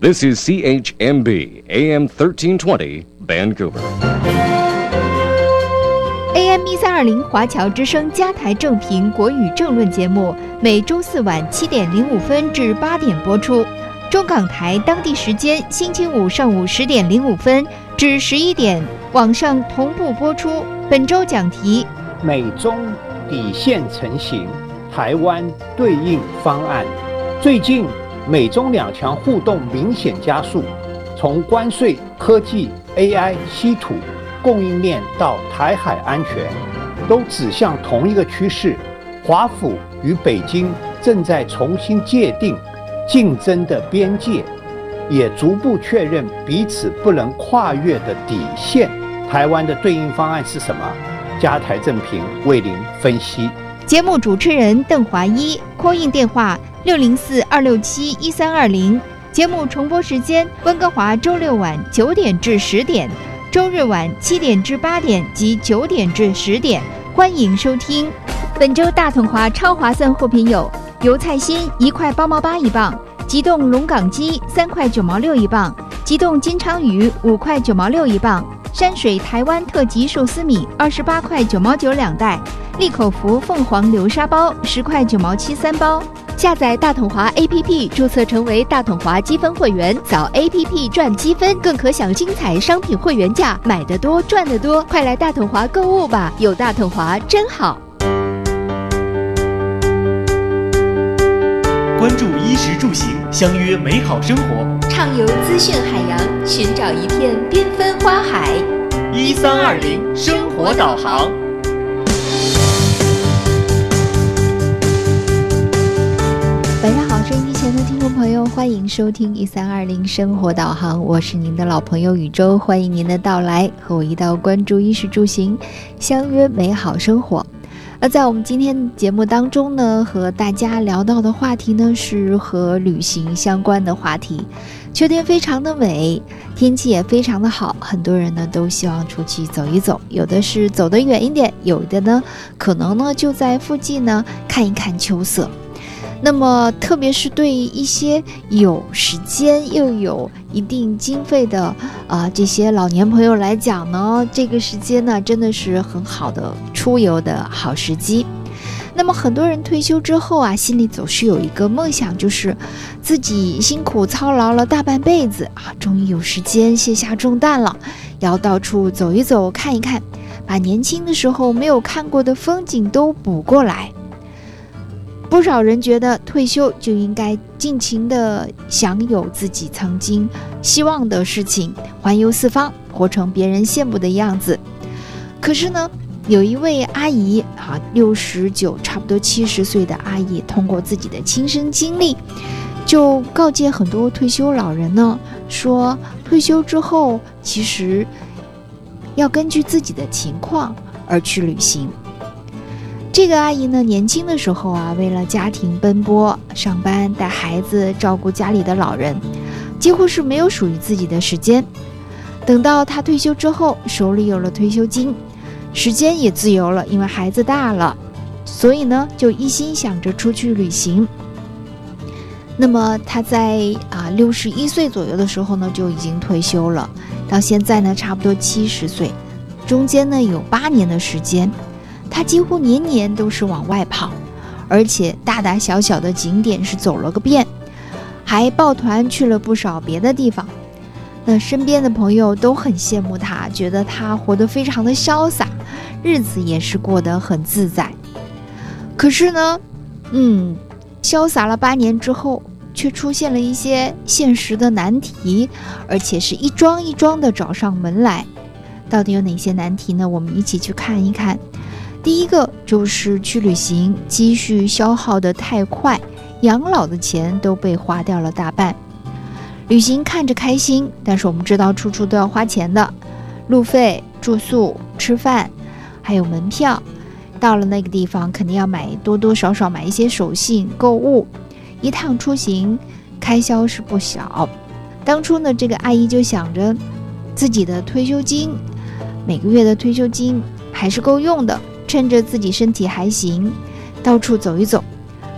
This is CHMB AM 1320 Vancouver. AM 1320华侨之声加台正评国语政论节目，每周四晚7点05分至8点播出。中港台当地时间星期五上午10点05分至11点，网上同步播出。本周讲题： 美中底线成型，台湾对应方案。最近美中两强互动明显加速，从关税、科技、AI、稀土、供应链到台海安全，都指向同一个趋势。华府与北京正在重新界定竞争的边界，也逐步确认彼此不能跨越的底线。台湾的对应方案是什么？加台正评为您分析。 节目主持人邓华一，call in电话604-267-1320。节目重播时间：温哥华周六晚9点至10点，周日晚7点至8点及9点至10点。欢迎收听。本周大统华超划算货品有：油菜心1块8毛8一磅，急冻龙岗鸡3块9毛6一磅，急冻金鲳鱼5块9毛6一磅，山水台湾特级寿司米28块9毛9两袋，利口福凤凰流沙包10块9毛73包。下载大统华 APP， 注册成为大统华积分会员，扫 APP 赚积分，更可享精彩商品会员价，买得多赚得多，快来大统华购物吧！有大统华真好。 关注衣食住行，相约美好生活， 畅游资讯海洋，寻找一片缤纷花海。 1320生活导航。 晚上好，收音机前的听众朋友，欢迎收听1320生活导航，我是您的老朋友宇宙，欢迎您的到来，和我一道关注衣食住行，相约美好生活。而在我们今天节目当中呢，和大家聊到的话题呢，是和旅行相关的话题。秋天非常的美，天气也非常的好，很多人呢都希望出去走一走，有的是走得远一点，有的呢可能呢就在附近呢看一看秋色。那么特别是对一些有时间又有一定经费的这些老年朋友来讲呢，这个时间呢真的是很好的出游的好时机。那么很多人退休之后啊，心里总是有一个梦想，就是自己辛苦操劳了大半辈子啊，终于有时间卸下重担了，要到处走一走看一看，把年轻的时候没有看过的风景都补过来。不少人觉得退休就应该尽情的享有自己曾经希望的事情，环游四方，活成别人羡慕的样子。可是呢，有一位阿姨69差不多70岁的阿姨，通过自己的亲身经历，就告诫很多退休老人呢，说退休之后其实要根据自己的情况而去旅行。这个阿姨呢，年轻的时候啊，为了家庭奔波，上班带孩子，照顾家里的老人，几乎是没有属于自己的时间。等到她退休之后，手里有了退休金，时间也自由了，因为孩子大了，所以呢，就一心想着出去旅行。那么她在61岁左右的时候呢，就已经退休了，到现在呢，差不多70岁，中间呢有8年的时间。他几乎年年都是往外跑，而且大大小小的景点是走了个遍，还抱团去了不少别的地方。那身边的朋友都很羡慕他，觉得他活得非常的潇洒，日子也是过得很自在。可是呢，潇洒了8年之后，却出现了一些现实的难题，而且是一桩一桩的找上门来。到底有哪些难题呢？我们一起去看一看。第一个就是去旅行，积蓄消耗得太快，养老的钱都被花掉了大半。旅行看着开心，但是我们知道处处都要花钱的，路费、住宿、吃饭，还有门票。到了那个地方肯定要买多多少少买一些手信购物，一趟出行开销是不小。当初呢，这个阿姨就想着自己的退休金，每个月的退休金还是够用的，趁着自己身体还行，到处走一走。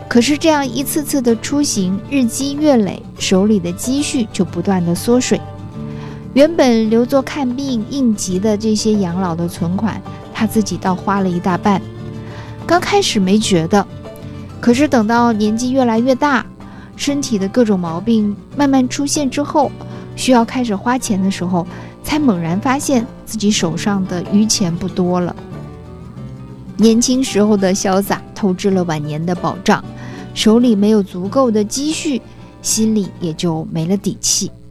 可是这样一次次的出行，日积月累，手里的积蓄就不断的缩水。原本留作看病应急的这些养老的存款，他自己倒花了一大半。刚开始没觉得，可是等到年纪越来越大，身体的各种毛病慢慢出现之后，需要开始花钱的时候，才猛然发现自己手上的余钱不多了。年轻时候的潇洒透支了晚年的保障，手里没有足够的积蓄，心里也就没了底气。